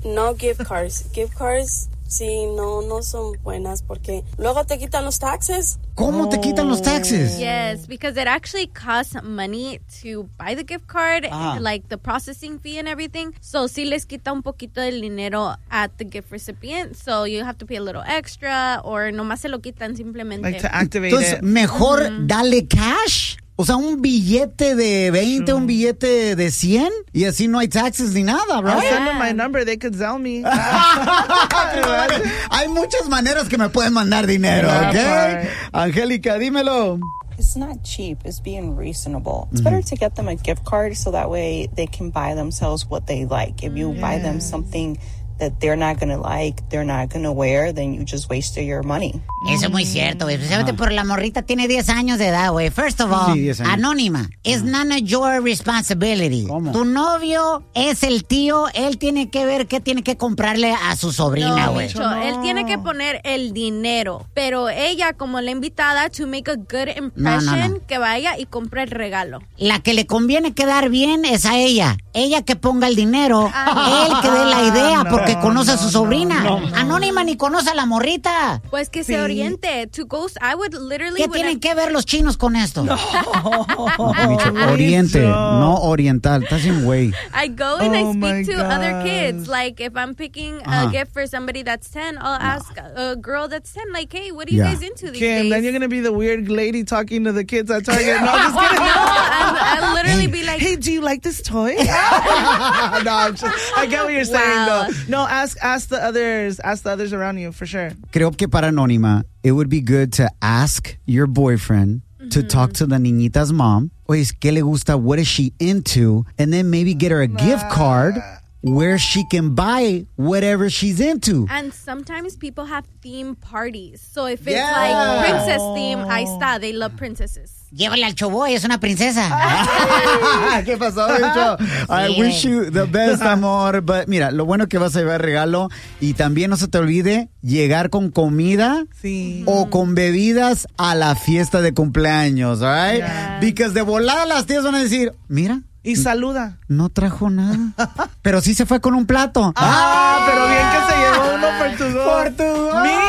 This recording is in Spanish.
No gift cards. Gift cards, sí, no son buenas porque luego te quitan los taxes. ¿Cómo te quitan los taxes? Yes, because it actually costs money to buy the gift card, like the processing fee and everything. So sí les quita un poquito del dinero at the gift recipient. So you have to pay a little extra or nomás se lo quitan simplemente. Like to activate Entonces, it. mejor dale cash. O sea, un billete de 20, un billete de 100 y así no hay taxes ni nada, I'll right? send them my number. They could sell me. Hay muchas maneras que me pueden mandar dinero, ¿ok? Angélica, dímelo. It's not cheap. It's being reasonable. It's better to get them a gift card so that way they can buy themselves what they like. If you buy them something that they're not going to like, they're not going to wear, then you just wasted your money. Eso es muy cierto, güey. Especialmente por la morrita tiene 10 años de edad, güey. First of all, Sí, 10 años. anónima. It's none of your responsibility. ¿Cómo? Tu novio es el tío. Él tiene que ver qué tiene que comprarle a su sobrina, No, güey. Micho, él tiene que poner el dinero, pero ella como la invitada to make a good impression, que vaya y compre el regalo. La que le conviene quedar bien es a ella. Ella que ponga el dinero, él que dé la idea, porque conoce a su sobrina. Anónima ni conoce a la morrita. Pues que se oriente. To ghost, I would literally... ¿Qué tienen que ver los chinos con esto? Micho, oriente, no oriental. Estás en güey. I go and I my speak to other God. kids. Like, if I'm picking a gift for somebody that's 10, I'll ask a girl that's 10, like, hey, what are you guys into these Kim, days? then you're going to be the weird lady talking to the kids at Target. No, I'm just kidding. I'll literally be like... Hey, do you like this toy? No, I get what you're saying, Wow. though. No, ask the others around you, for sure. Creo que para Anónima, it would be good to ask your boyfriend to talk to the niñita's mom. Oye, ¿qué le gusta? What is she into? And then maybe get her a gift card where she can buy whatever she's into. And sometimes people have theme parties. So if it's like princess theme, ahí está. They love princesses. Llévale al choboy, es una princesa. ¿Qué pasó, Micho? I wish you the best, amor. But mira, lo bueno que vas a llevar regalo y también no se te olvide llegar con comida o con bebidas a la fiesta de cumpleaños, right? Yeah. Because de volada las tías van a decir, mira, Y saluda. no trajo nada, pero sí se fue con un plato. Pero bien que se llevó uno por tu go. Por tu go.